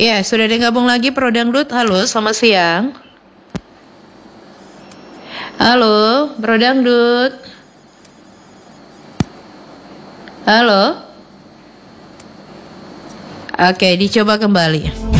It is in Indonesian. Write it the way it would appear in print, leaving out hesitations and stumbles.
Ya, sudah ada yang gabung lagi Pro Dangdut. Halo, selamat siang. Halo, Pro Dangdut. Halo. Oke, dicoba kembali.